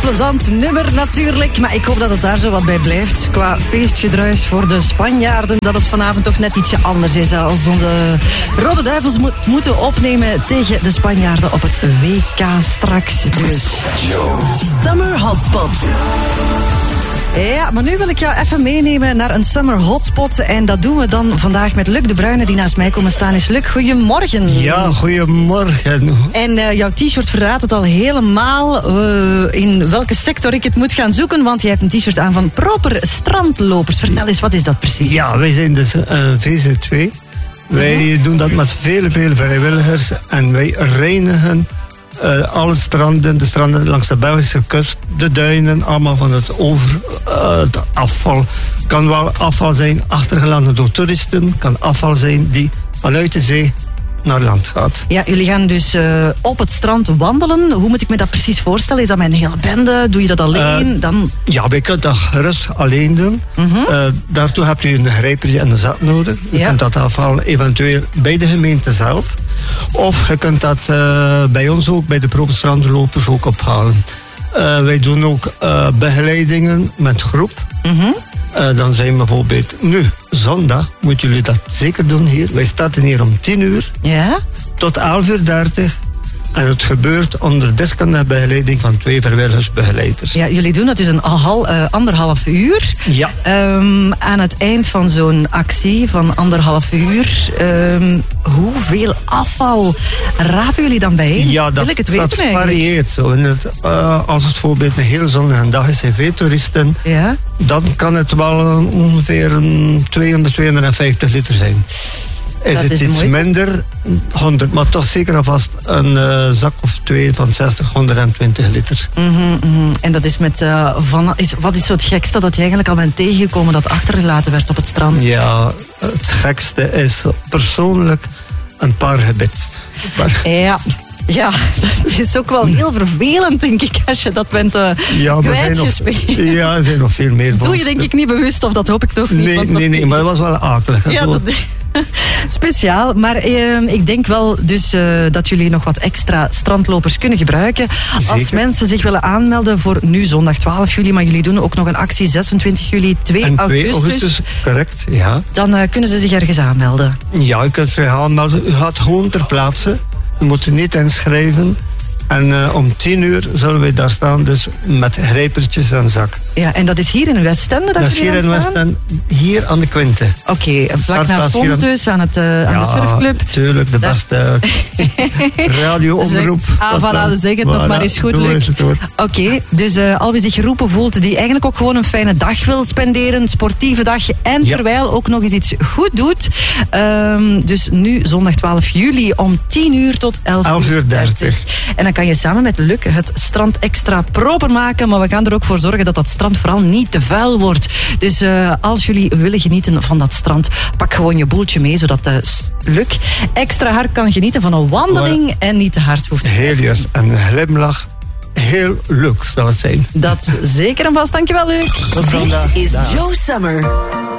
plezant nummer natuurlijk. Maar ik hoop dat het daar zo wat bij blijft. Qua feestgedruis voor de Spanjaarden. Dat het vanavond toch net ietsje anders is. Als onze Rode Duivels moeten opnemen tegen de Spanjaarden op het WK straks. Dus Summer Hotspot. Ja, maar nu wil ik jou even meenemen naar een summer hotspot. En dat doen we dan vandaag met Luc de Bruyne, die naast mij komen staan is. Luc, goedemorgen. Ja, goedemorgen. En jouw t-shirt verraadt het al helemaal in welke sector ik het moet gaan zoeken. Want je hebt een t-shirt aan van Proper Strandlopers. Vertel eens, wat is dat precies? Ja, wij zijn dus VZ2. Wij doen dat met vele vrijwilligers. En wij reinigen alle stranden, de stranden langs de Belgische kust, de duinen, allemaal van het afval. Kan wel afval zijn achtergelaten door toeristen, kan afval zijn die vanuit de zee naar land gaat. Ja, jullie gaan dus op het strand wandelen. Hoe moet ik me dat precies voorstellen? Is dat met een hele bende? Doe je dat alleen? Ja, je kunt dat gerust alleen doen. Daartoe heb je een grijpertje en een zak nodig. Je kunt dat afhalen eventueel bij de gemeente zelf. Of je kunt dat bij ons ook, bij de Proper Strandlopers ook ophalen. Wij doen ook begeleidingen met groep. Dan zijn bijvoorbeeld nu zondag, moeten jullie dat zeker doen hier. Wij starten hier om 10:00 tot 11:30. En het gebeurt onder deskundige begeleiding van 2 vrijwilligersbegeleiders. Ja, jullie doen dat dus een 1,5 uur. Ja. Aan het eind van zo'n actie van 1,5 uur, hoeveel afval rapen jullie dan bijeen? Ja, dat varieert zo. Als het bijvoorbeeld een heel zonnige dag is en veel toeristen, dan kan het wel ongeveer 250 liter zijn. Is het iets minder, 100, maar toch zeker alvast een zak of 2 van 60, 120 liter. En dat is met, wat is zo het gekste dat je eigenlijk al bent tegengekomen dat achtergelaten werd op het strand? Ja, het gekste is persoonlijk een paar gebitst. Ja, dat is ook wel heel vervelend, denk ik, als je dat bent kwijtgespeeld. Ja, er zijn nog veel meer vondsten. Doe je denk ik niet bewust, of dat hoop ik toch niet? Nee, maar dat was wel akelig. Ja, speciaal, maar ik denk wel dus dat jullie nog wat extra strandlopers kunnen gebruiken. Zeker. Als mensen zich willen aanmelden voor nu zondag 12 juli, maar jullie doen ook nog een actie 26 juli, 2 augustus. Correct, ja. Dan kunnen ze zich ergens aanmelden. Ja, u kunt zich aanmelden. U gaat gewoon ter plaatse. U moet er niet inschrijven. En om 10:00 zullen wij daar staan, dus met grijpertjes en zak. Ja, en dat is hier in Westende? Dat is hier in Westende, hier aan de Quinte. Oké, vlak naast ons dus, aan de surfclub. Ja, tuurlijk, de beste radio-omroep. Voilà, zeg het nog maar eens goed, Luc. Oké, dus al wie zich geroepen voelt, die eigenlijk ook gewoon een fijne dag wil spenderen, een sportieve dag, en terwijl ook nog eens iets goed doet. Dus nu zondag 12 juli om 10:00 tot 11:30. En dan kan je samen met Luc het strand extra proper maken, maar we gaan er ook voor zorgen dat dat strand vooral niet te vuil wordt. Dus als jullie willen genieten van dat strand, pak gewoon je boeltje mee, zodat Luc extra hard kan genieten van een wandeling en niet te hard hoeft te zijn. Heel juist, een glimlach. Heel leuk zal het zijn. Dat zeker en vast. Dankjewel, Luc. Dit is Joe Summer.